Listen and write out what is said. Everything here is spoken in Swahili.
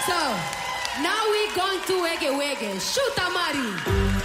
So, now we're going to Wege Wege. Shoot, Amari.